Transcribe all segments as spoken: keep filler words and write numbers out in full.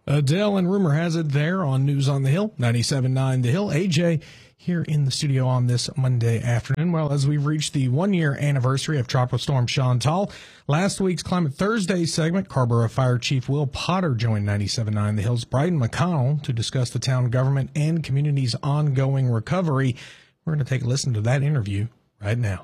Adele and rumor has it there on News on the Hill, ninety-seven point nine The Hill. A J here in the studio on this Monday afternoon. Well, as we've reached the one-year anniversary of Tropical Storm Chantal, last week's Climate Thursday segment, Carrboro Fire Chief Will Potter joined ninety-seven point nine The Hill's Bryden McConnell to discuss the town government and community's ongoing recovery. We're going to take a listen to that interview right now.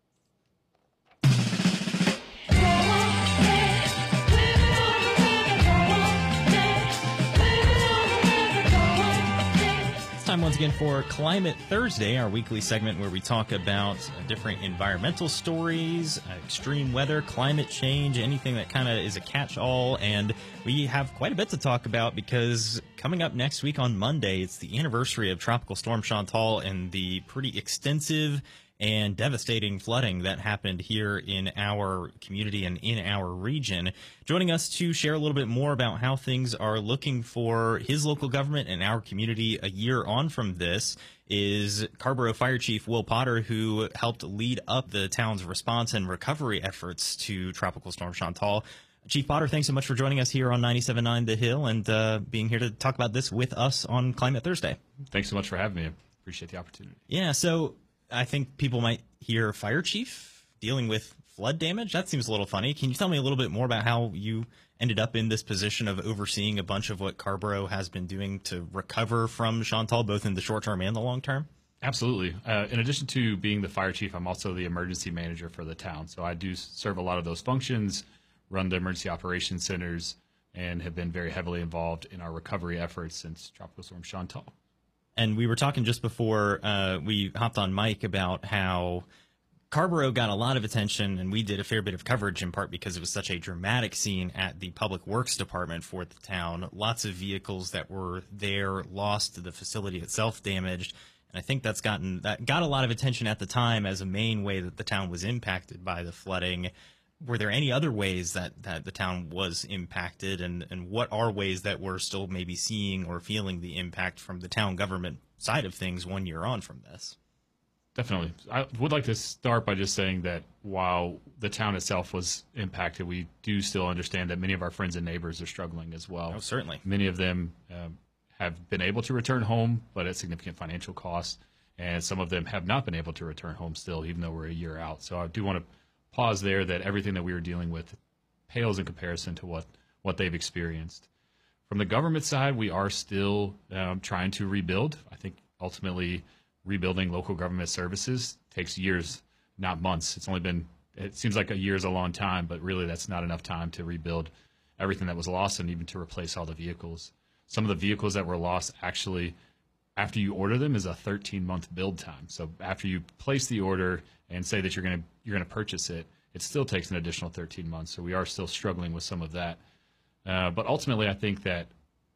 Once again for Climate Thursday, our weekly segment where we talk about different environmental stories, extreme weather, climate change, anything that kind of is a catch-all. And we have quite a bit to talk about because coming up next week on Monday, it's the anniversary of Tropical Storm Chantal and the pretty extensive and devastating flooding that happened here in our community and in our region. Joining us to share a little bit more about how things are looking for his local government and our community a year on from this is Carrboro Fire Chief Will Potter, who helped lead up the town's response and recovery efforts to Tropical Storm Chantal. Chief Potter, thanks so much for joining us here on ninety-seven point nine The Hill and uh, being here to talk about this with us on Climate Thursday. Thanks so much for having me. I appreciate the opportunity. Yeah, so I think people might hear fire chief dealing with flood damage. That seems a little funny. Can you tell me a little bit more about how you ended up in this position of overseeing a bunch of what Carrboro has been doing to recover from Chantal, both in the short term and the long term? Absolutely. Uh, in addition to being the fire chief, I'm also the emergency manager for the town. So I do serve a lot of those functions, run the emergency operations centers, and have been very heavily involved in our recovery efforts since Tropical Storm Chantal. And we were talking just before uh, we hopped on mic about how Carrboro got a lot of attention, and we did a fair bit of coverage in part because it was such a dramatic scene at the Public Works Department for the town. Lots of vehicles that were there lost, the facility itself damaged. And I think that's gotten that got a lot of attention at the time as a main way that the town was impacted by the flooding. Were there any other ways that, that the town was impacted, and, and what are ways that we're still maybe seeing or feeling the impact from the town government side of things one year on from this? Definitely. I would like to start by just saying that while the town itself was impacted, we do still understand that many of our friends and neighbors are struggling as well. Oh, certainly. Many of them um, have been able to return home, but at significant financial cost, and some of them have not been able to return home still, even though we're a year out. So I do want to pause there that everything that we were dealing with pales in comparison to what, what they've experienced. From the government side, we are still um, trying to rebuild. I think ultimately rebuilding local government services takes years, not months. It's only been, it seems like a year is a long time, but really that's not enough time to rebuild everything that was lost and even to replace all the vehicles. Some of the vehicles that were lost actually, after you order them, is a thirteen month build time. So after you place the order and say that you're going to you're going to purchase it, it still takes an additional thirteen months. So we are still struggling with some of that. Uh, but ultimately, I think that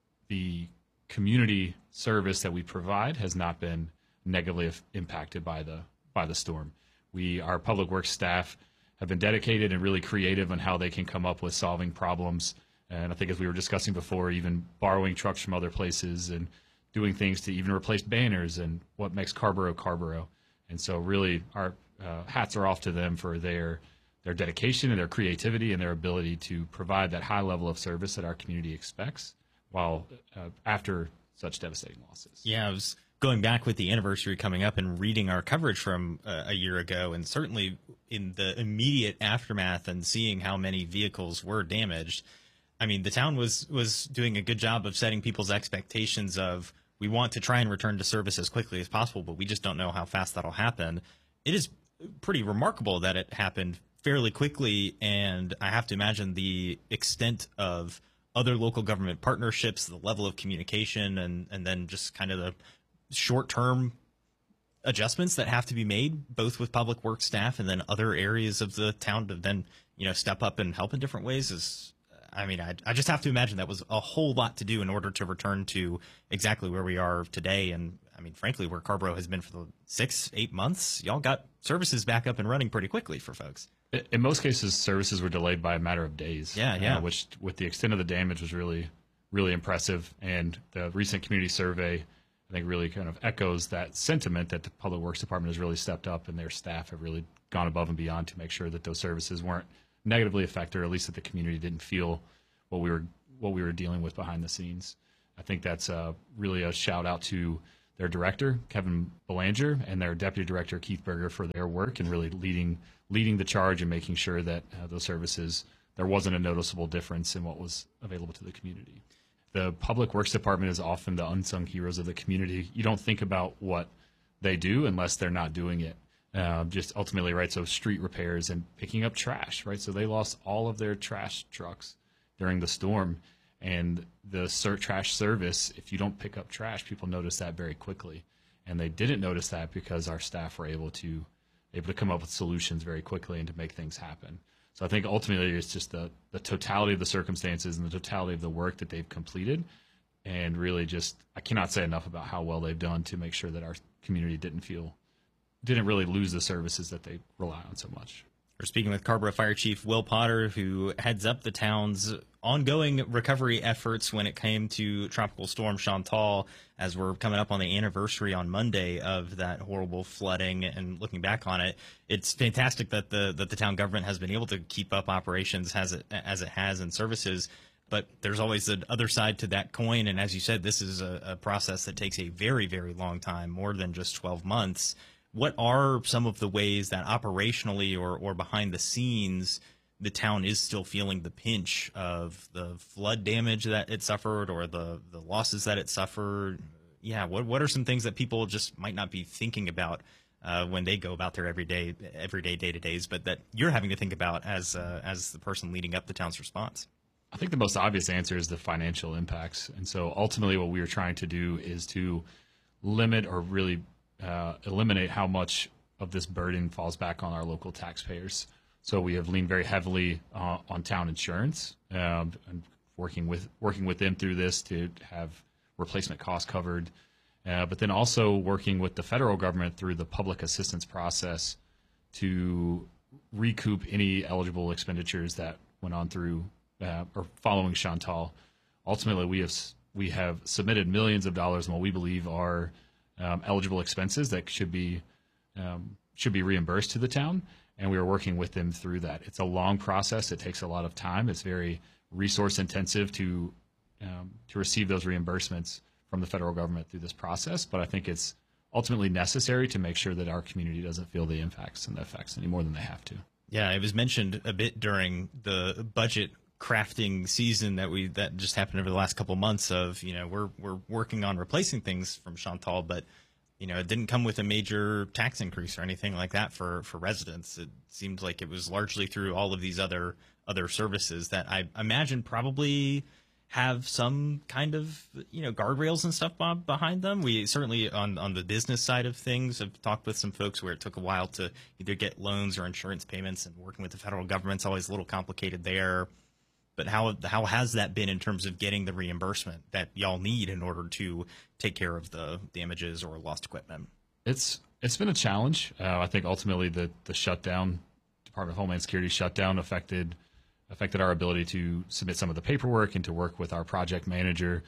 the community service that we provide has not been negatively impacted by the by the storm. We, our public works staff, have been dedicated and really creative on how they can come up with solving problems. And I think, as we were discussing before, even borrowing trucks from other places and doing things to even replace banners and what makes Carrboro Carrboro. And so really our uh, hats are off to them for their their dedication and their creativity and their ability to provide that high level of service that our community expects while uh, after such devastating losses. Yeah, I was going back with the anniversary coming up and reading our coverage from uh, a year ago, and certainly in the immediate aftermath and seeing how many vehicles were damaged. I mean, the town was was doing a good job of setting people's expectations of, we want to try and return to service as quickly as possible, but we just don't know how fast that'll happen. It is pretty remarkable that it happened fairly quickly, and I have to imagine the extent of other local government partnerships, the level of communication, and, and then just kind of the short-term adjustments that have to be made, both with public works staff and then other areas of the town to then, you know, step up and help in different ways is, I mean, I, I just have to imagine that was a whole lot to do in order to return to exactly where we are today. And I mean, frankly, where Carrboro has been for the six, eight months, y'all got services back up and running pretty quickly for folks. In most cases, services were delayed by a matter of days. Yeah, yeah. Uh, which, with the extent of the damage, was really, really impressive. And the recent community survey, I think, really kind of echoes that sentiment that the Public Works Department has really stepped up, and their staff have really gone above and beyond to make sure that those services weren't negatively affected, or at least that the community didn't feel what we were what we were dealing with behind the scenes. I think that's uh, really a shout out to their director, Kevin Belanger, and their deputy director, Keith Berger, for their work and really leading leading the charge and making sure that uh, those services, there wasn't a noticeable difference in what was available to the community. The Public Works Department is often the unsung heroes of the community. You don't think about what they do unless they're not doing it. Uh, just ultimately, right, so street repairs and picking up trash, right? So they lost all of their trash trucks during the storm. And the ser- trash service, if you don't pick up trash, people notice that very quickly. And they didn't notice that because our staff were able to able to come up with solutions very quickly and to make things happen. So I think ultimately it's just the, the totality of the circumstances and the totality of the work that they've completed. And really just, I cannot say enough about how well they've done to make sure that our community didn't feel, didn't really lose the services that they rely on so much. We're speaking with Carrboro Fire Chief Will Potter, who heads up the town's ongoing recovery efforts when it came to Tropical Storm Chantal, as we're coming up on the anniversary on Monday of that horrible flooding. And looking back on it, it's fantastic that the that the town government has been able to keep up operations as it as it has and services. But there's always the other side to that coin. And as you said, this is a, a process that takes a very, very long time, more than just twelve months. What are some of the ways that operationally or, or behind the scenes the town is still feeling the pinch of the flood damage that it suffered or the, the losses that it suffered? Yeah, what what are some things that people just might not be thinking about uh, when they go about their everyday everyday day to days, but that you're having to think about as uh, as the person leading up the town's response? I think the most obvious answer is the financial impacts. And so ultimately what we are trying to do is to limit or really uh, eliminate how much of this burden falls back on our local taxpayers. So we have leaned very heavily uh, on town insurance, um, and working with working with them through this to have replacement costs covered, uh, but then also working with the federal government through the public assistance process to recoup any eligible expenditures that went on through uh, or following Chantal. Ultimately, we have we have submitted millions of dollars in what we believe are um, eligible expenses that should be um, should be reimbursed to the town. And we are working with them through that. It's a long process. It takes a lot of time. It's very resource intensive to um, to receive those reimbursements from the federal government through this process. But I think it's ultimately necessary to make sure that our community doesn't feel the impacts and the effects any more than they have to. Yeah, it was mentioned a bit during the budget crafting season that we that just happened over the last couple of months of, you know, we're we're working on replacing things from Chantal, but you know, it didn't come with a major tax increase or anything like that for, for residents. It seemed like it was largely through all of these other other services that I imagine probably have some kind of, you know, guardrails and stuff behind them. We certainly on, on the business side of things have talked with some folks where it took a while to either get loans or insurance payments, and working with the federal government's always a little complicated there. But how how has that been in terms of getting the reimbursement that y'all need in order to take care of the damages or lost equipment? It's it's been a challenge. Uh, I think ultimately the the shutdown, Department of Homeland Security shutdown affected affected our ability to submit some of the paperwork and to work with our project manager.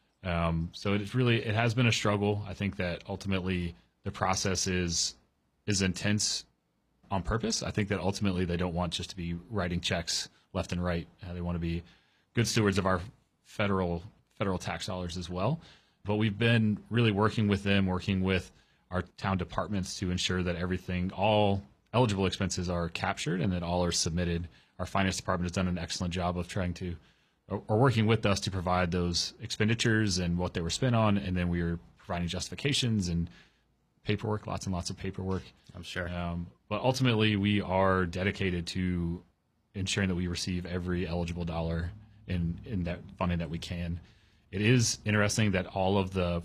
Um, so it's really it has been a struggle. I think that ultimately the process is is intense on purpose. I think that ultimately they don't want just to be writing checks left and right. Uh, they want to be good stewards of our federal federal tax dollars as well. But we've been really working with them, working with our town departments to ensure that everything, all eligible expenses are captured and that all are submitted. Our finance department has done an excellent job of trying to, or, or working with us to provide those expenditures and what they were spent on. And then we are providing justifications and paperwork, lots and lots of paperwork. I'm sure. Um, but ultimately, we are dedicated to ensuring that we receive every eligible dollar in, in that funding that we can. It is interesting that all of the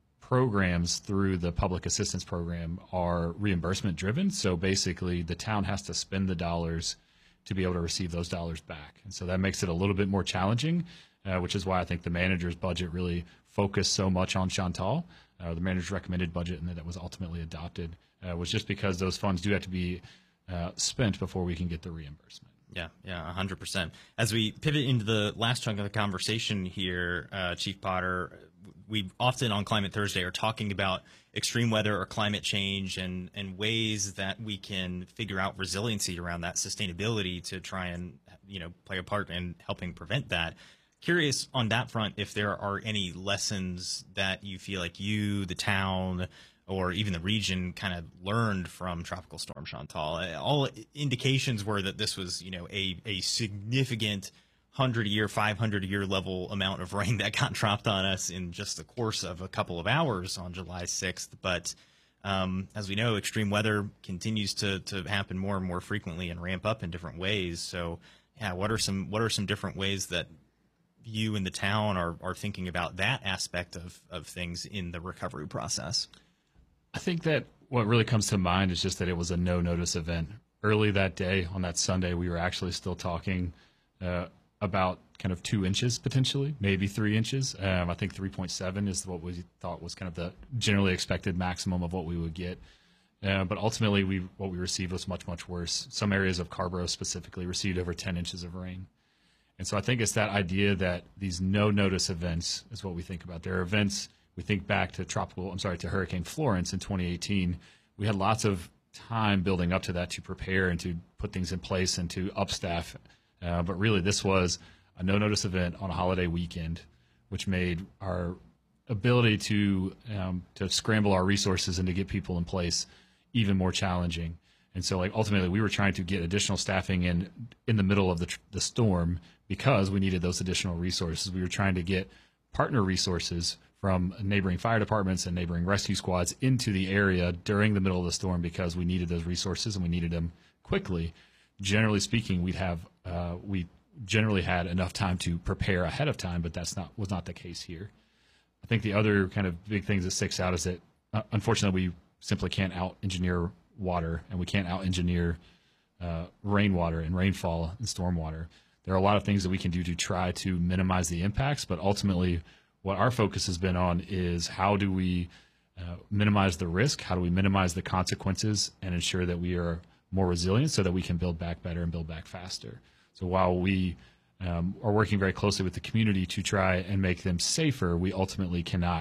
programs through the public assistance program are reimbursement driven. So basically the town has to spend the dollars to be able to receive those dollars back. And so that makes it a little bit more challenging, uh, which is why I think the manager's budget really focused so much on Chantal. Uh, the manager's recommended budget, and that was ultimately adopted, uh, was just because those funds do have to be uh, spent before we can get the reimbursement. Yeah, yeah, one hundred percent. As we pivot into the last chunk of the conversation here, uh, Chief Potter, we often on Climate Thursday are talking about extreme weather or climate change and, and ways that we can figure out resiliency around that sustainability to try and, you know, play a part in helping prevent that. curious on that front if there are any lessons that you feel like you, the town, or even the region kind of learned from Tropical Storm Chantal. All indications were that this was, you know, a, a significant hundred a year, five hundred a year level amount of rain that got dropped on us in just the course of a couple of hours on July sixth. But um, as we know, extreme weather continues to, to happen more and more frequently and ramp up in different ways. So yeah, what are some, what are some different ways that you and the town are, are thinking about that aspect of, of things in the recovery process? I think that what really comes to mind is just that it was a no-notice event. Early that day, on that Sunday, we were actually still talking uh, about kind of two inches potentially, maybe three inches. Um, I think three point seven is what we thought was kind of the generally expected maximum of what we would get. Uh, but ultimately, we what we received was much, much worse. Some areas of Carrboro specifically received over ten inches of rain. And so I think it's that idea that these no-notice events is what we think about. There are events, we think back to tropical, I'm sorry, to Hurricane Florence in twenty eighteen. We had lots of time building up to that to prepare and to put things in place and to upstaff. Uh, but really, this was a no-notice event on a holiday weekend, which made our ability to um, to scramble our resources and to get people in place even more challenging. And so, like, ultimately, we were trying to get additional staffing in in the middle of the, the storm because we needed those additional resources. We were trying to get partner resources from neighboring fire departments and neighboring rescue squads into the area during the middle of the storm because we needed those resources and we needed them quickly. Generally speaking, we'd have uh, we generally had enough time to prepare ahead of time, but that's not was not the case here. I think the other kind of big things that sticks out is that uh, unfortunately we simply can't out-engineer water, and we can't out-engineer uh, rainwater and rainfall and stormwater. There are a lot of things that we can do to try to minimize the impacts, but ultimately what our focus has been on is how do we uh, minimize the risk, how do we minimize the consequences and ensure that we are more resilient so that we can build back better and build back faster. So while we um, are working very closely with the community to try and make them safer, we ultimately cannot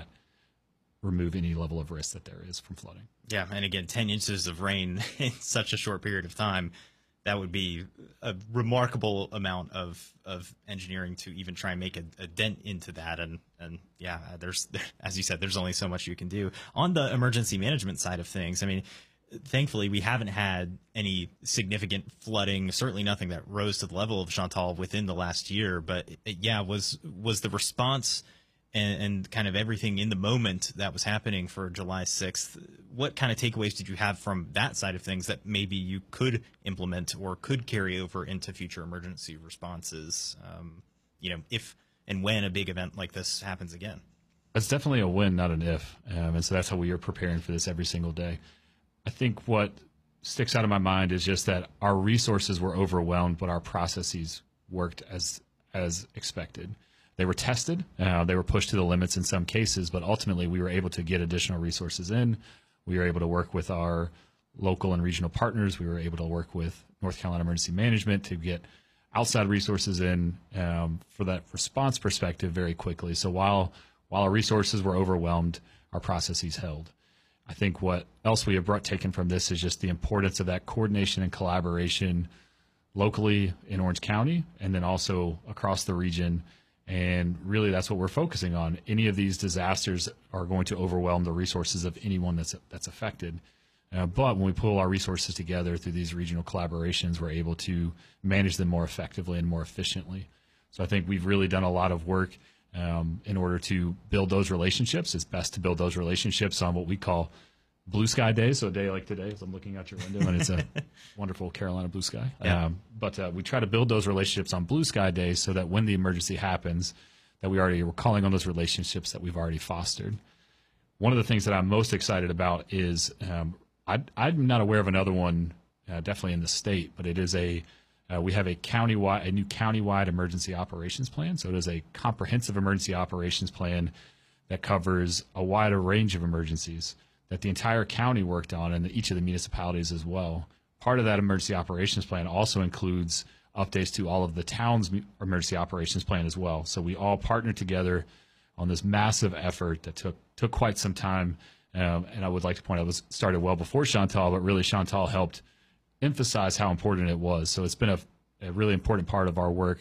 remove any level of risk that there is from flooding. Yeah, and again, ten inches of rain in such a short period of time, that would be a remarkable amount of, of engineering to even try and make a, a dent into that. And, and yeah, there's, as you said, there's only so much you can do. On the emergency management side of things, I mean, thankfully, we haven't had any significant flooding, certainly nothing that rose to the level of Chantal within the last year. But yeah, was was the response and, and kind of everything in the moment that was happening for July sixth, what kind of takeaways did you have from that side of things that maybe you could implement or could carry over into future emergency responses, um, you know, if and when a big event like this happens again? That's definitely a when, not an if. Um, and so that's how we are preparing for this every single day. I think what sticks out of my mind is just that our resources were overwhelmed, but our processes worked as as expected. They were tested, uh, they were pushed to the limits in some cases, but ultimately we were able to get additional resources in. We were able to work with our local and regional partners. We were able to work with North Carolina Emergency Management to get outside resources in um, for that response perspective very quickly. So while while our resources were overwhelmed, our processes held. I think what else we have brought taken from this is just the importance of that coordination and collaboration locally in Orange County and then also across the region. And really that's what we're focusing on. Any of these disasters are going to overwhelm the resources of anyone that's that's affected. Uh, but when we pull our resources together through these regional collaborations, we're able to manage them more effectively and more efficiently. So I think we've really done a lot of work um, in order to build those relationships. It's best to build those relationships on what we call blue sky days. So a day like today, as I'm looking out your window, and it's a wonderful Carolina blue sky. Yeah. Um, but uh, we try to build those relationships on blue sky days so that when the emergency happens, that we already were calling on those relationships that we've already fostered. One of the things that I'm most excited about is um, I, I'm not aware of another one, uh, definitely in the state, but it is a uh, we have a countywide, a new countywide emergency operations plan. So it is a comprehensive emergency operations plan that covers a wider range of emergencies that the entire county worked on and each of the municipalities as well. Part of that emergency operations plan also includes updates to all of the town's emergency operations plan as well. So we all partnered together on this massive effort that took took quite some time. Um, and I would like to point out it was started well before Chantal, but really Chantal helped emphasize how important it was. So it's been a, a really important part of our work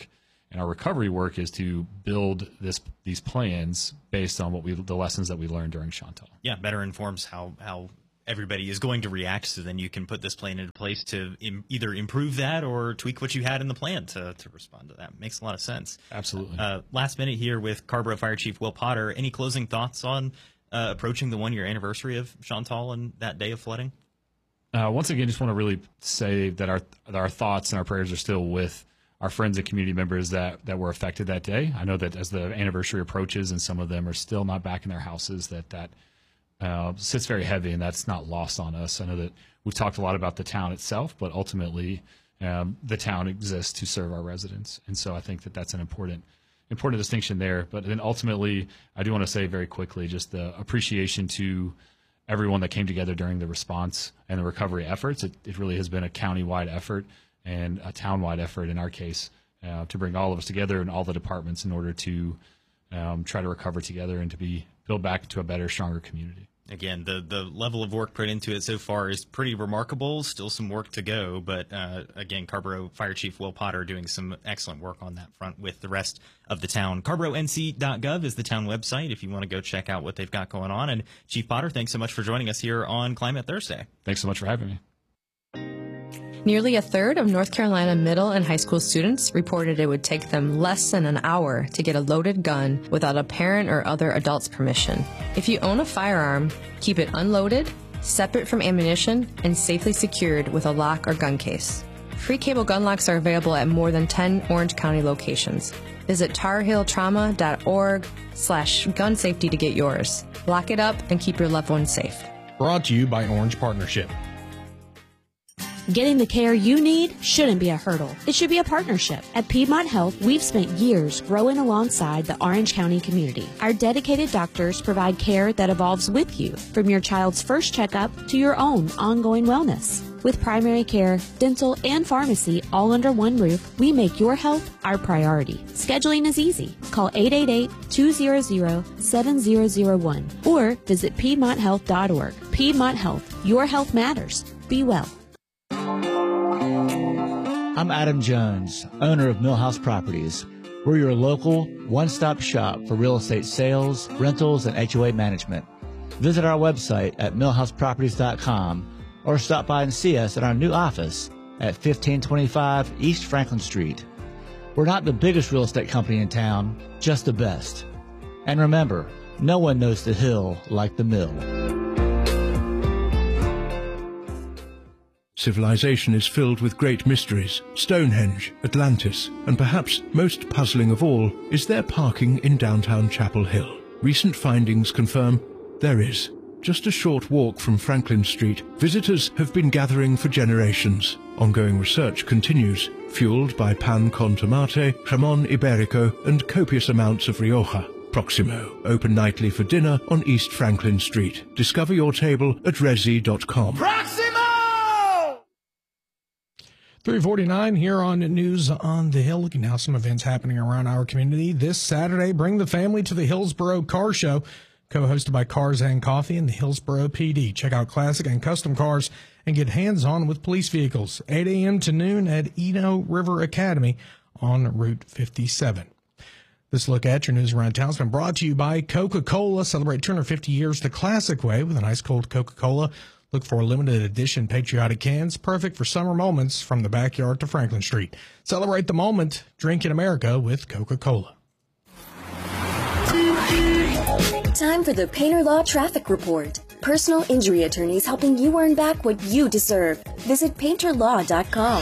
And our recovery work is to build this these plans based on what we the lessons that we learned during Chantal. Yeah, better informs how how everybody is going to react, so then you can put this plan into place to im- either improve that or tweak what you had in the plan to, to respond to that. Makes a lot of sense. Absolutely. Uh, last minute here with Carrboro Fire Chief Will Potter. Any closing thoughts on uh, approaching the one-year anniversary of Chantal and that day of flooding? Uh, once again, just want to really say that our that our thoughts and our prayers are still with our friends and community members that, that were affected that day. I know that as the anniversary approaches and some of them are still not back in their houses, that that uh, sits very heavy, and that's not lost on us. I know that we've talked a lot about the town itself, but ultimately um, the town exists to serve our residents. And so I think that that's an important important distinction there. But then ultimately, I do want to say very quickly just the appreciation to everyone that came together during the response and the recovery efforts. It, it really has been a county-wide effort and a town-wide effort in our case uh, to bring all of us together and all the departments in order to um, try to recover together and to be build back to a better, stronger community. Again, the, the level of work put into it so far is pretty remarkable. Still some work to go, but uh, again, Carrboro Fire Chief Will Potter doing some excellent work on that front with the rest of the town. Carrboro N C dot gov is the town website if you want to go check out what they've got going on. And Chief Potter, thanks so much for joining us here on Climate Thursday. Thanks so much for having me. Nearly a third of North Carolina middle and high school students reported it would take them less than an hour to get a loaded gun without a parent or other adult's permission. If you own a firearm, keep it unloaded, separate from ammunition, and safely secured with a lock or gun case. Free cable gun locks are available at more than ten Orange County locations. Visit tarhilltrauma.org slash gun safety to get yours. Lock it up and keep your loved ones safe. Brought to you by Orange Partnership. Getting the care you need shouldn't be a hurdle. It should be a partnership. At Piedmont Health, we've spent years growing alongside the Orange County community. Our dedicated doctors provide care that evolves with you, from your child's first checkup to your own ongoing wellness. With primary care, dental, and pharmacy all under one roof, we make your health our priority. Scheduling is easy. Call eight eight eight, two hundred, seven zero zero one or visit piedmont health dot org. Piedmont Health. Your health matters. Be well. I'm Adam Jones, owner of Millhouse Properties. We're your local one-stop shop for real estate sales, rentals, and H O A management. Visit our website at millhouse properties dot com or stop by and see us at our new office at fifteen twenty-five East Franklin Street. We're not the biggest real estate company in town, just the best. And remember, no one knows the hill like the mill. Civilization is filled with great mysteries. Stonehenge, Atlantis, and perhaps most puzzling of all is there parking in downtown Chapel Hill. Recent findings confirm there is. Just a short walk from Franklin Street, visitors have been gathering for generations. Ongoing research continues, fueled by Pan con Tomate, Jamón Ibérico, and copious amounts of Rioja. Proximo, open nightly for dinner on East Franklin Street. Discover your table at resi dot com. three forty-nine here on News on the Hill. Looking now some events happening around our community. This Saturday, bring the family to the Hillsboro Car Show, co-hosted by Cars and Coffee and the Hillsboro P D. Check out classic and custom cars and get hands-on with police vehicles. eight a.m. to noon at Eno River Academy on Route fifty-seven. This look at your news around town has been brought to you by Coca-Cola. Celebrate two hundred fifty years the classic way with an ice cold Coca-Cola. Look for limited edition patriotic cans, perfect for summer moments from the backyard to Franklin Street. Celebrate the moment. Drink in America with Coca-Cola. Time for the Painter Law Traffic Report. Personal injury attorneys helping you earn back what you deserve. Visit painter law dot com.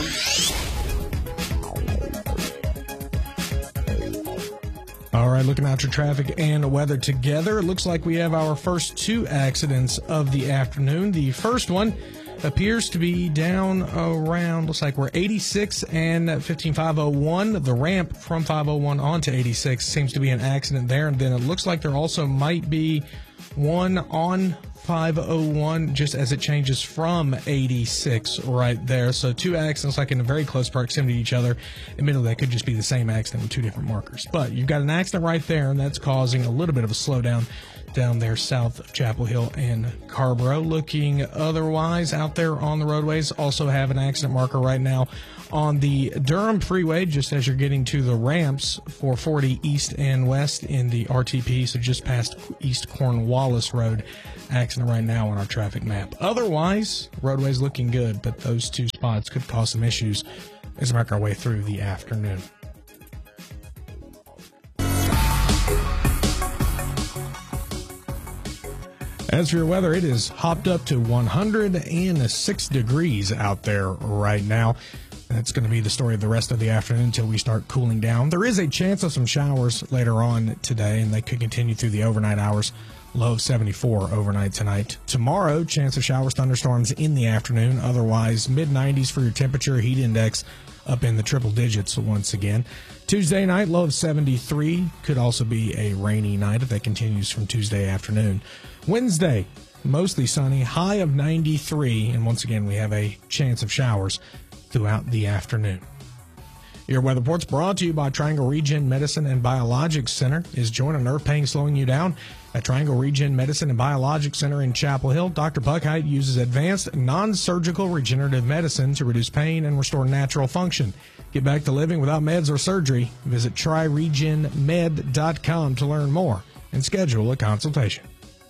All right, looking at your traffic and weather together. It looks like we have our first two accidents of the afternoon. The first one appears to be down around, looks like we're eighty-six and fifteen five oh one. The ramp from five oh one onto eighty-six seems to be an accident there. And then it looks like there also might be one on five oh one just as it changes from eighty-six right there. So two accidents like in a very close proximity to each other. Admittedly, that could just be the same accident with two different markers. But you've got an accident right there, and that's causing a little bit of a slowdown down there south of Chapel Hill and Carrboro. Looking otherwise out there on the roadways, also have an accident marker right now On the Durham Freeway, just as you're getting to the ramps, four forty east and west in the R T P, so just past East Cornwallis Road. Accident right now on our traffic map. Otherwise, roadway's looking good, but those two spots could cause some issues as we make our way through the afternoon. As for your weather, it is hopped up to one hundred six degrees out there right now. That's going to be the story of the rest of the afternoon until we start cooling down. There is a chance of some showers later on today, and they could continue through the overnight hours. Low of seventy-four overnight tonight. Tomorrow, chance of showers, thunderstorms in the afternoon. Otherwise, mid nineties for your temperature. Heat index up in the triple digits once again. Tuesday night, low of seventy-three. Could also be a rainy night if that continues from Tuesday afternoon. Wednesday, mostly sunny. High of ninety-three. And once again, we have a chance of showers throughout the afternoon. Your weather report's brought to you by Triangle Region Medicine and Biologics Center. Is joint or nerve pain slowing you down? At Triangle Region Medicine and Biologics Center in Chapel Hill, Doctor Buckheit uses advanced non-surgical regenerative medicine to reduce pain and restore natural function. Get back to living without meds or surgery. Visit tri region med dot com to learn more and schedule a consultation.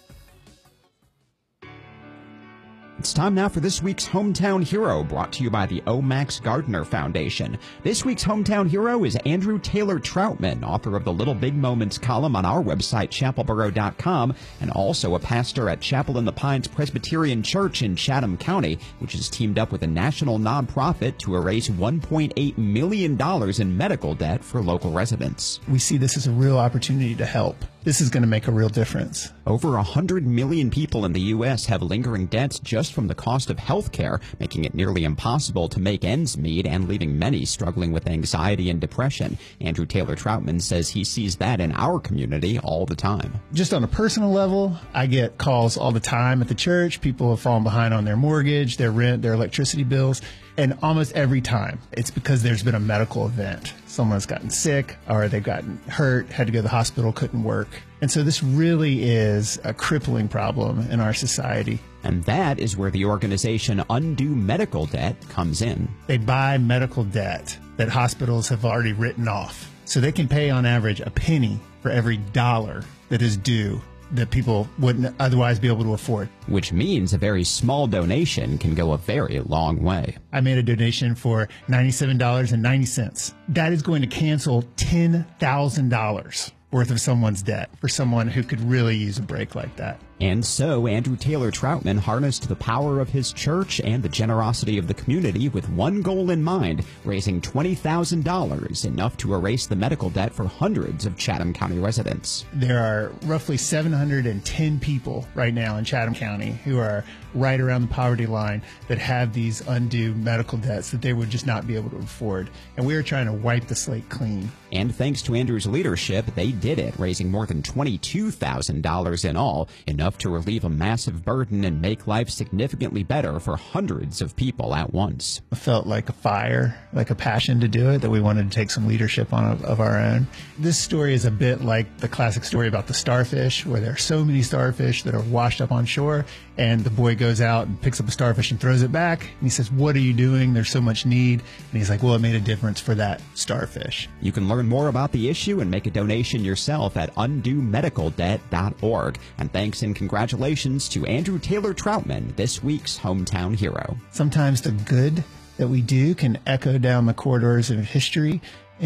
It's time now for this week's Hometown Hero, brought to you by the O. Max Gardner Foundation. This week's Hometown Hero is Andrew Taylor Troutman, author of the Little Big Moments column on our website, chapel borough dot com, and also a pastor at Chapel in the Pines Presbyterian Church in Chatham County, which has teamed up with a national nonprofit to erase one point eight million dollars in medical debt for local residents. We see this as a real opportunity to help. This is going to make a real difference. Over one hundred million people in the U S have lingering debts just from the cost of health care, making it nearly impossible to make ends meet and leaving many struggling with anxiety and depression. Andrew Taylor Troutman says he sees that in our community all the time. Just on a personal level, I get calls all the time at the church. People have fallen behind on their mortgage, their rent, their electricity bills. And almost every time, it's because there's been a medical event. Someone's gotten sick or they've gotten hurt, had to go to the hospital, couldn't work. And so this really is a crippling problem in our society. And that is where the organization Undo Medical Debt comes in. They buy medical debt that hospitals have already written off. So they can pay on average a penny for every dollar that is due that people wouldn't otherwise be able to afford. Which means a very small donation can go a very long way. I made a donation for ninety-seven dollars and ninety cents. That is going to cancel ten thousand dollars worth of someone's debt for someone who could really use a break like that. And so Andrew Taylor Troutman harnessed the power of his church and the generosity of the community with one goal in mind, raising twenty thousand dollars, enough to erase the medical debt for hundreds of Chatham County residents. There are roughly seven hundred ten people right now in Chatham County who are right around the poverty line that have these undue medical debts that they would just not be able to afford. And we are trying to wipe the slate clean. And thanks to Andrew's leadership, they did it, raising more than twenty-two thousand dollars in all, enough to relieve a massive burden and make life significantly better for hundreds of people at once. It felt like a fire, like a passion to do it, that we wanted to take some leadership on of, of our own. This story is a bit like the classic story about the starfish, where there are so many starfish that are washed up on shore, and the boy goes out and picks up a starfish and throws it back, and he says, "What are you doing? There's so much need." And he's like, "Well, it made a difference for that starfish." You can learn more about the issue and make a donation yourself at undo medical debt dot org. And thanks and congratulations to Andrew Taylor Troutman, this week's Hometown Hero. Sometimes the good that we do can echo down the corridors of history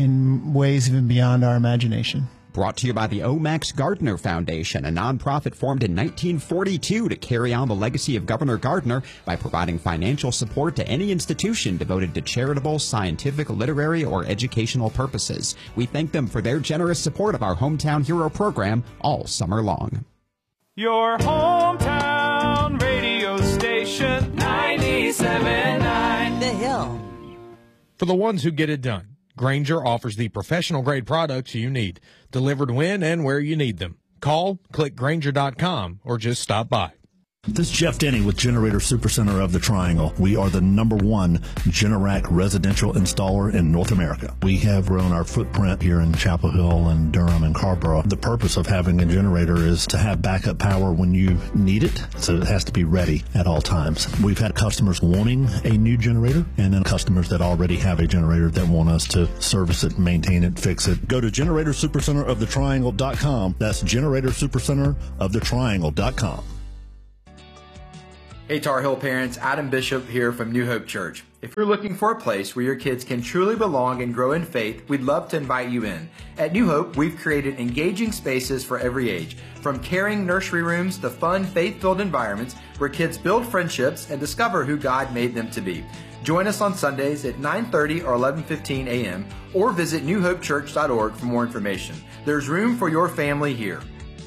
in ways even beyond our imagination. Brought to you by the O. Max Gardner Foundation, a nonprofit formed in nineteen forty-two to carry on the legacy of Governor Gardner by providing financial support to any institution devoted to charitable, scientific, literary, or educational purposes. We thank them for their generous support of our Hometown Hero program all summer long. Your hometown radio station, ninety-seven point nine The Hill. For the ones who get it done, Grainger offers the professional-grade products you need, delivered when and where you need them. Call, click Grainger dot com, or just stop by. This is Jeff Denny with Generator Supercenter of the Triangle. We are the number one Generac residential installer in North America. We have grown our footprint here in Chapel Hill and Durham and Carrboro. The purpose of having a generator is to have backup power when you need it, so it has to be ready at all times. We've had customers wanting a new generator, and then customers that already have a generator that want us to service it, maintain it, fix it. Go to Generator Supercenter of the Triangle dot com. That's Generator Supercenter of the Triangle dot com. Hey Tar Heel parents, Adam Bishop here from New Hope Church. If you're looking for a place where your kids can truly belong and grow in faith, we'd love to invite you in. At New Hope, we've created engaging spaces for every age, from caring nursery rooms to fun, faith-filled environments where kids build friendships and discover who God made them to be. Join us on Sundays at nine thirty or eleven fifteen a.m. or visit new hope church dot org for more information. There's room for your family here.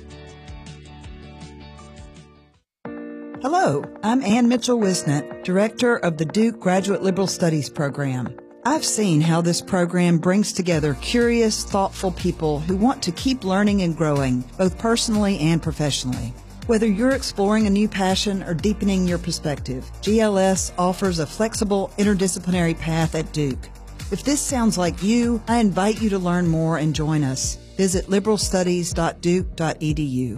Hello, I'm Ann Mitchell-Wisnett, Director of the Duke Graduate Liberal Studies Program. I've seen how this program brings together curious, thoughtful people who want to keep learning and growing, both personally and professionally. Whether you're exploring a new passion or deepening your perspective, G L S offers a flexible, interdisciplinary path at Duke. If this sounds like you, I invite you to learn more and join us. Visit liberal studies dot duke dot e d u.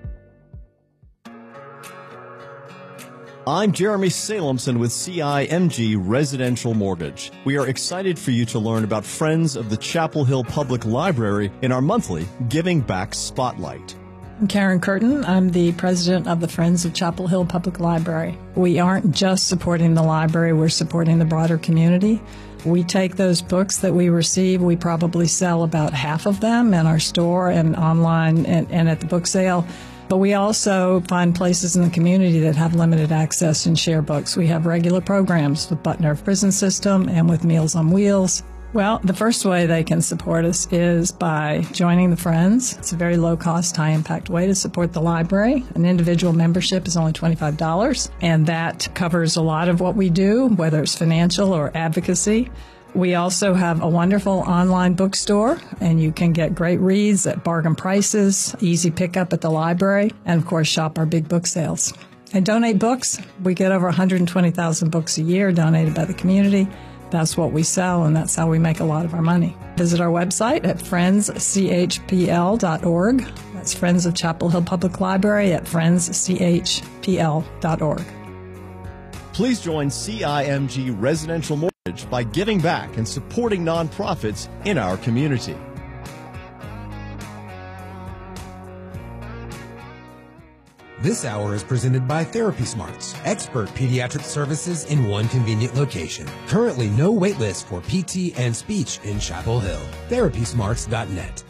I'm Jeremy Salemson with C I M G Residential Mortgage. We are excited for you to learn about Friends of the Chapel Hill Public Library in our monthly Giving Back Spotlight. I'm Karen Curtin. I'm the president of the Friends of Chapel Hill Public Library. We aren't just supporting the library, we're supporting the broader community. We take those books that we receive, we probably sell about half of them in our store and online and, and at the book sale. But we also find places in the community that have limited access and share books. We have regular programs with Butner Prison System and with Meals on Wheels. Well, the first way they can support us is by joining the Friends. It's a very low-cost, high-impact way to support the library. An individual membership is only twenty-five dollars, and that covers a lot of what we do, whether it's financial or advocacy. We also have a wonderful online bookstore, and you can get great reads at bargain prices, easy pickup at the library, and of course shop our big book sales. And donate books. We get over one hundred twenty thousand books a year donated by the community. That's what we sell, and that's how we make a lot of our money. Visit our website at friends c h p l dot org. That's Friends of Chapel Hill Public Library at friends c h p l dot org. Please join C I M G Residential Mortgage by giving back and supporting nonprofits in our community. This hour is presented by Therapy Smarts, expert pediatric services in one convenient location. Currently no wait list for P T and speech in Chapel Hill. therapy smarts dot net.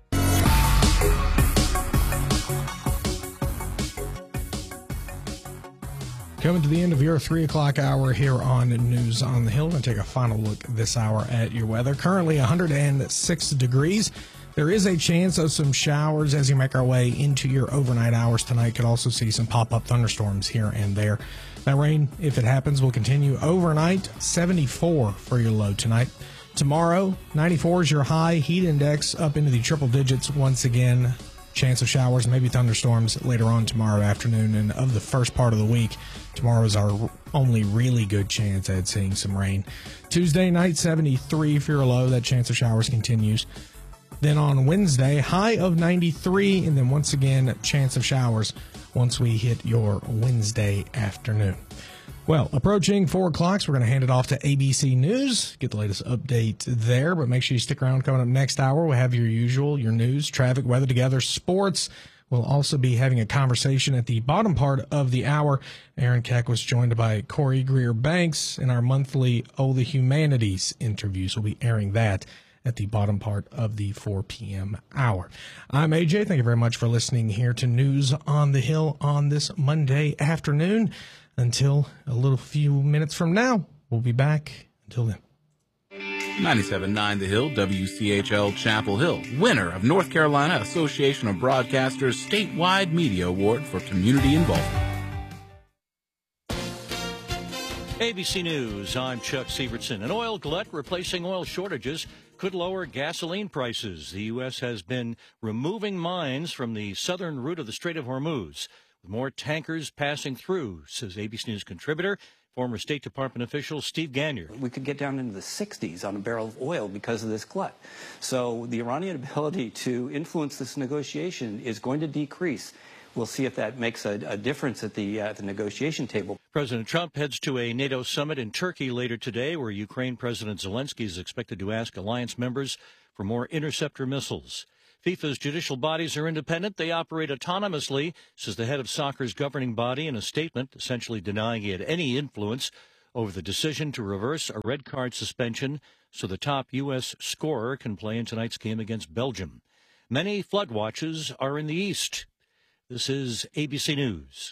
Coming to the end of your three o'clock hour here on News on the Hill. We're going to take a final look this hour at your weather. Currently one hundred six degrees. There is a chance of some showers as you make our way into your overnight hours tonight. Could also see some pop-up thunderstorms here and there. That rain, if it happens, will continue overnight. seventy-four for your low tonight. Tomorrow, ninety-four is your high. Heat index up into the triple digits once again. Chance of showers, maybe thunderstorms later on tomorrow afternoon. And of the first part of the week, tomorrow is our only really good chance at seeing some rain. Tuesday night, seventy-three for your low. That chance of showers continues. Then on Wednesday, high of ninety-three, and then once again, chance of showers once we hit your Wednesday afternoon. Well, approaching four o'clock, so we're going to hand it off to A B C News, get the latest update there, but make sure you stick around. Coming up next hour, we'll have your usual, your news, traffic, weather together, sports. We'll also be having a conversation at the bottom part of the hour. Aaron Keck was joined by Corey Greer-Banks in our monthly Oh the Humanities interviews. We'll be airing that at the bottom part of the four p.m. hour. I'm A J. Thank you very much for listening here to News on the Hill on this Monday afternoon. Until a little few minutes from now, we'll be back. Until then. ninety-seven point nine The Hill, W C H L Chapel Hill, winner of North Carolina Association of Broadcasters Statewide Media Award for Community Involvement. A B C News, I'm Chuck Sievertson. An oil glut replacing oil shortages could lower gasoline prices. The U S has been removing mines from the southern route of the Strait of Hormuz, with more tankers passing through, says A B C News contributor, former State Department official Steve Gagnon. We could get down into the sixties on a barrel of oil because of this glut. So the Iranian ability to influence this negotiation is going to decrease. We'll see if that makes a, a difference at the, uh, the negotiation table. President Trump heads to a NATO summit in Turkey later today, where Ukraine President Zelensky is expected to ask alliance members for more interceptor missiles. FIFA's judicial bodies are independent. They operate autonomously, says the head of soccer's governing body in a statement, essentially denying he had any influence over the decision to reverse a red card suspension so the top U S scorer can play in tonight's game against Belgium. Many flood watches are in the east. This is A B C News.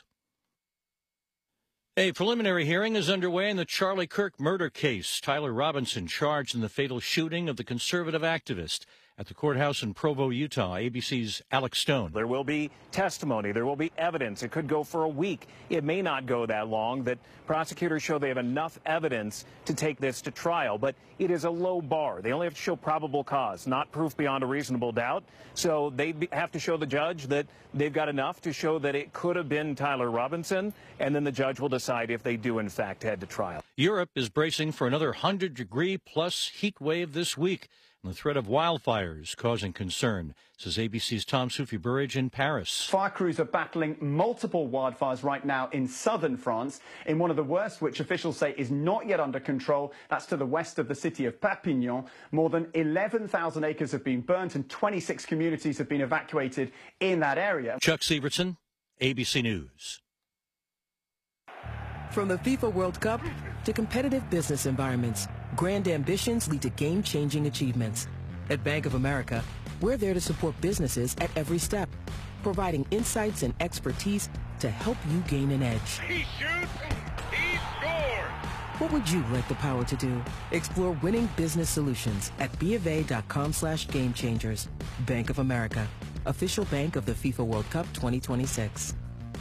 A preliminary hearing is underway in the Charlie Kirk murder case. Tyler Robinson charged in the fatal shooting of the conservative activist at the courthouse in Provo, Utah. A B C's Alex Stone. There will be testimony. There will be evidence. It could go for a week. It may not go that long. That prosecutors show they have enough evidence to take this to trial. But it is a low bar. They only have to show probable cause, not proof beyond a reasonable doubt. So they have to show the judge that they've got enough to show that it could have been Tyler Robinson. And then the judge will decide if they do, in fact, head to trial. Europe is bracing for another one hundred degree plus heat wave this week. The threat of wildfires causing concern, says A B C's Tom Soufi-Burridge in Paris. Fire crews are battling multiple wildfires right now in southern France, in one of the worst, which officials say is not yet under control. That's to the west of the city of Perpignan. More than eleven thousand acres have been burnt and twenty-six communities have been evacuated in that area. Chuck Sievertson, A B C News. From the FIFA World Cup to competitive business environments, grand ambitions lead to game-changing achievements. At Bank of America, we're there to support businesses at every step, providing insights and expertise to help you gain an edge. He shoots, he scores! What would you like the power to do? Explore winning business solutions at bofa.com slash game changers. Bank of America, official bank of the FIFA World Cup twenty twenty-six.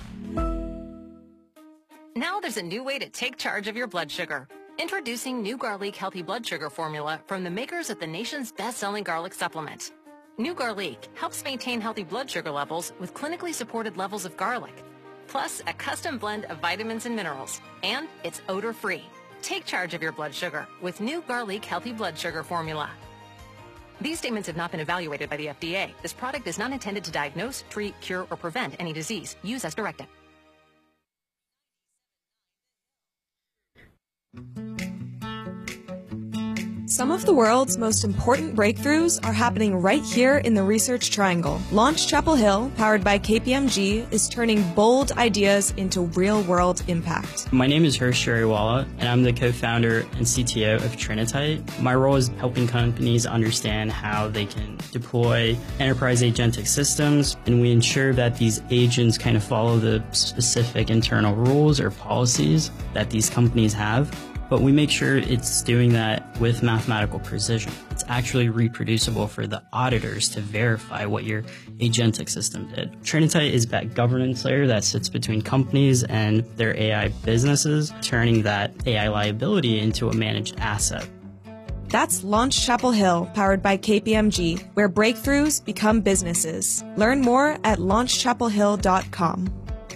Now there's a new way to take charge of your blood sugar. Introducing New Garlic Healthy Blood Sugar Formula from the makers of the nation's best-selling garlic supplement. New Garlic helps maintain healthy blood sugar levels with clinically supported levels of garlic, plus a custom blend of vitamins and minerals, and it's odor-free. Take charge of your blood sugar with New Garlic Healthy Blood Sugar Formula. These statements have not been evaluated by the F D A. This product is not intended to diagnose, treat, cure, or prevent any disease. Use as directed. Some of the world's most important breakthroughs are happening right here in the Research Triangle. Launch Chapel Hill, powered by K P M G, is turning bold ideas into real-world impact. My name is Harsh Shariwala, and I'm the co-founder and C T O of Trinitite. My role is helping companies understand how they can deploy enterprise agentic systems, and we ensure that these agents kind of follow the specific internal rules or policies that these companies have. But we make sure it's doing that with mathematical precision. It's actually reproducible for the auditors to verify what your agentic system did. Trinitite is that governance layer that sits between companies and their A I businesses, turning that A I liability into a managed asset. That's Launch Chapel Hill, powered by K P M G, where breakthroughs become businesses. Learn more at launch chapel hill dot com.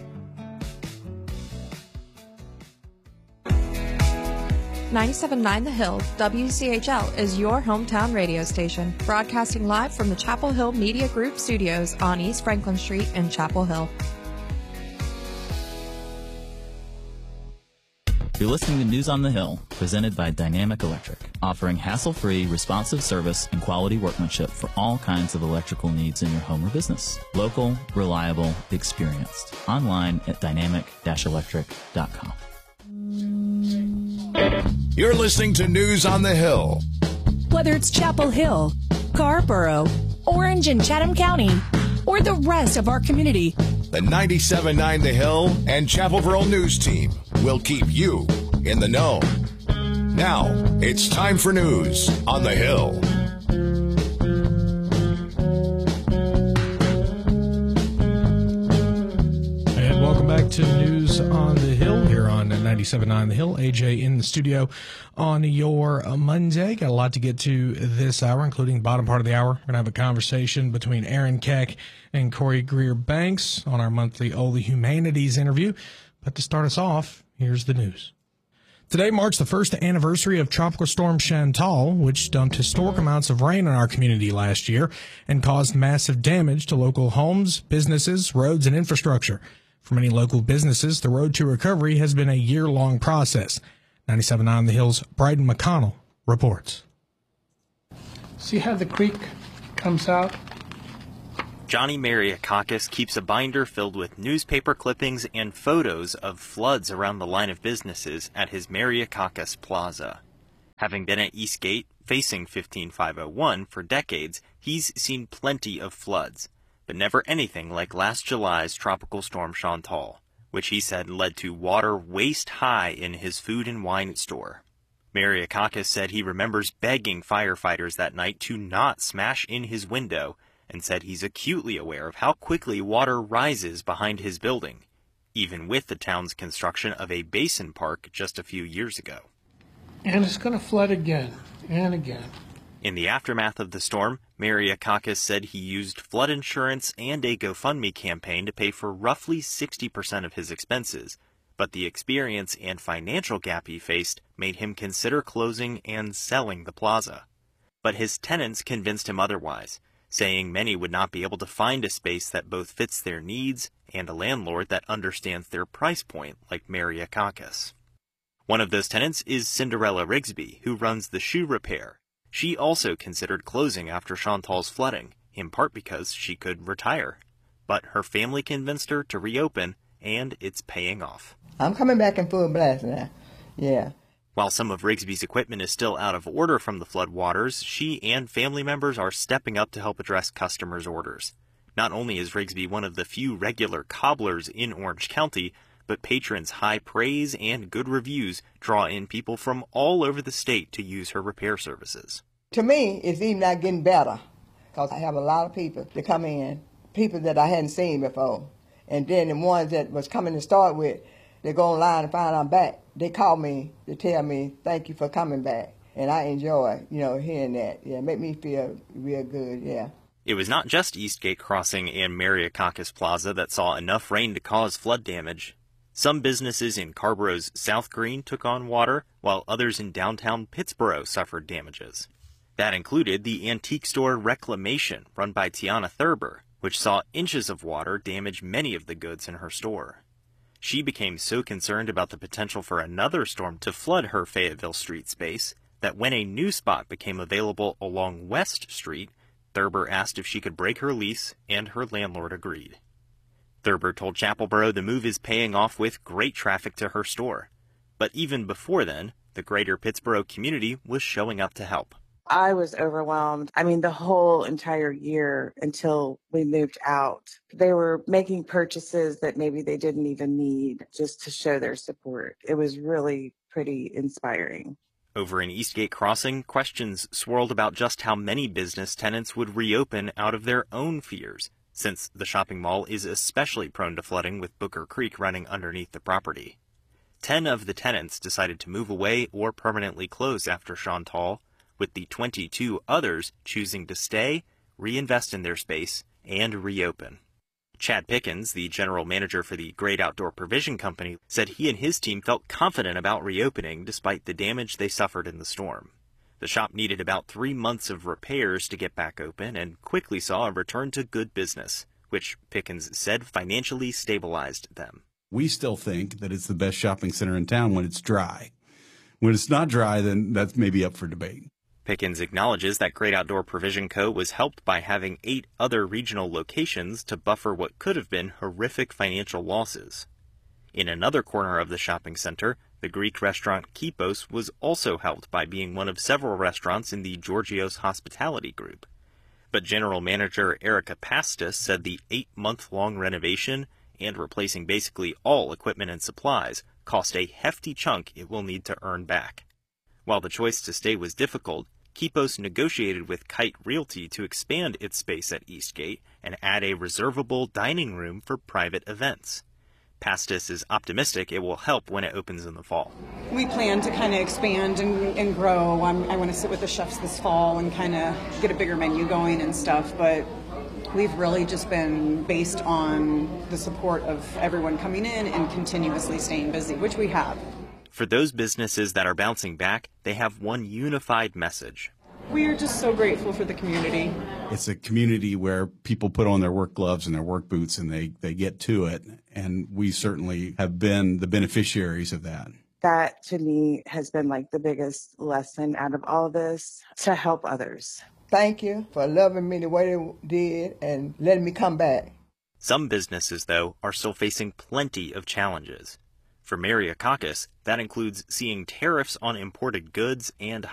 ninety-seven point nine The Hill, W C H L, is your hometown radio station, broadcasting live from the Chapel Hill Media Group studios on East Franklin Street in Chapel Hill. You're listening to News on the Hill, presented by Dynamic Electric, offering hassle-free, responsive service and quality workmanship for all kinds of electrical needs in your home or business. Local, reliable, experienced. Online at dynamic dash electric dot com. You're listening to News on the Hill. Whether it's Chapel Hill, Scarborough, Orange and Chatham County, or the rest of our community, The ninety-seven point nine The Hill and Chapel News Team will keep you in the know. Now, it's time for News on the Hill. And welcome back to News News on the Hill here on ninety-seven point nine The Hill. A J in the studio on your Monday. Got a lot to get to this hour, including the bottom part of the hour. We're going to have a conversation between Aaron Keck and Corey Greer-Banks on our monthly All the Humanities interview. But to start us off, here's the news. Today marks the first anniversary of Tropical Storm Chantal, which dumped historic amounts of rain on our community last year and caused massive damage to local homes, businesses, roads, and infrastructure. For many local businesses, the road to recovery has been a year-long process. ninety-seven point nine The Hill's Bryden McConnell reports. See how the creek comes out? Johnny Mariakakis keeps a binder filled with newspaper clippings and photos of floods around the line of businesses at his Mariakakis Plaza. Having been at Eastgate, facing fifteen five oh one for decades, he's seen plenty of floods, but never anything like last July's Tropical Storm Chantal, which he said led to water waist high in his food and wine store. Mariakakis said he remembers begging firefighters that night to not smash in his window, and said he's acutely aware of how quickly water rises behind his building, even with the town's construction of a basin park just a few years ago. And it's going to flood again and again. In the aftermath of the storm, Mariakakis said he used flood insurance and a GoFundMe campaign to pay for roughly sixty percent of his expenses, but the experience and financial gap he faced made him consider closing and selling the plaza. But his tenants convinced him otherwise, saying many would not be able to find a space that both fits their needs and a landlord that understands their price point like Mariakakis. One of those tenants is Cinderella Rigsby, who runs the shoe repair. She also considered closing after Chantal's flooding, in part because she could retire. But her family convinced her to reopen, and it's paying off. I'm coming back in full blast now. Yeah. While some of Rigsby's equipment is still out of order from the flood waters, she and family members are stepping up to help address customers' orders. Not only is Rigsby one of the few regular cobblers in Orange County, but patrons' high praise and good reviews draw in people from all over the state to use her repair services. To me, it's even not getting better, because I have a lot of people that come in, people that I hadn't seen before. And then the ones that was coming to start with, they go online and find I'm back. They call me to tell me, thank you for coming back. And I enjoy, you know, hearing that. Yeah, it make me feel real good, yeah. It was not just Eastgate Crossing and Mariakakis Plaza that saw enough rain to cause flood damage. Some businesses in Carborough's South Green took on water, while others in downtown Pittsburgh suffered damages. That included the antique store Reclamation, run by Tiana Thurber, which saw inches of water damage many of the goods in her store. She became so concerned about the potential for another storm to flood her Fayetteville Street space that when a new spot became available along West Street, Thurber asked if she could break her lease, and her landlord agreed. Thurber told Chapelboro the move is paying off with great traffic to her store. But even before then, the greater Pittsburgh community was showing up to help. I was overwhelmed. I mean, the whole entire year until we moved out. They were making purchases that maybe they didn't even need just to show their support. It was really pretty inspiring. Over in Eastgate Crossing, questions swirled about just how many business tenants would reopen out of their own fears, since the shopping mall is especially prone to flooding with Booker Creek running underneath the property. Ten of the tenants decided to move away or permanently close after Chantal, with the twenty-two others choosing to stay, reinvest in their space, and reopen. Chad Pickens, the general manager for the Great Outdoor Provision Company, said he and his team felt confident about reopening despite the damage they suffered in the storm. The shop needed about three months of repairs to get back open and quickly saw a return to good business, which Pickens said financially stabilized them. We still think that it's the best shopping center in town when it's dry. When it's not dry, then that's maybe up for debate. Pickens acknowledges that Great Outdoor Provision Co. was helped by having eight other regional locations to buffer what could have been horrific financial losses. In another corner of the shopping center, the Greek restaurant Kipos was also helped by being one of several restaurants in the Georgios Hospitality Group. But General Manager Erica Pastis said the eight-month-long renovation and replacing basically all equipment and supplies cost a hefty chunk it will need to earn back. While the choice to stay was difficult, Kipos negotiated with Kite Realty to expand its space at Eastgate and add a reservable dining room for private events. Pastis is optimistic it will help when it opens in the fall. We plan to kind of expand and, and grow. I'm, I want to sit with the chefs this fall and kind of get a bigger menu going and stuff, but we've really just been based on the support of everyone coming in and continuously staying busy, which we have. For those businesses that are bouncing back, they have one unified message. We are just so grateful for the community. It's a community where people put on their work gloves and their work boots and they, they get to it. And we certainly have been the beneficiaries of that. That, to me, has been like the biggest lesson out of all of this, to help others. Thank you for loving me the way they did and letting me come back. Some businesses, though, are still facing plenty of challenges. For Mariakakis, that includes seeing tariffs on imported goods and